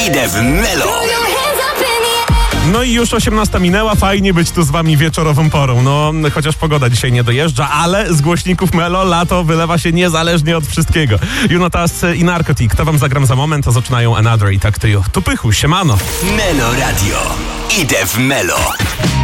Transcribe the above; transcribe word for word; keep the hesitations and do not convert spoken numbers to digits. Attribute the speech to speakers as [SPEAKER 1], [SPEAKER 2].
[SPEAKER 1] Idę w Melo.
[SPEAKER 2] No i już osiemnasta minęła, fajnie być tu z wami wieczorową porą. No, chociaż pogoda dzisiaj nie dojeżdża, ale z głośników Melo lato wylewa się niezależnie od wszystkiego. Junotas i Narcotic, to wam zagram za moment, to zaczynają Another i tak to ju. Tu pychu, siemano.
[SPEAKER 1] Melo Radio. Idę w Melo.